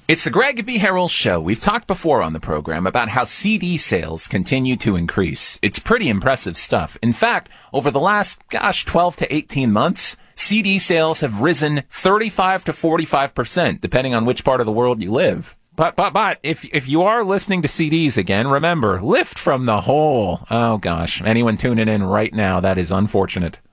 It's the Greg B. Harrell Show. We've talked before on the program about how CD sales continue to increase. It's pretty impressive stuff. In fact, over the last, 12 to 18 months, CD sales have risen 35 to 45%, depending on which part of the world you live. But, if you are listening to CDs again, remember, lift from the hole. Oh gosh, anyone tuning in right now, that is unfortunate.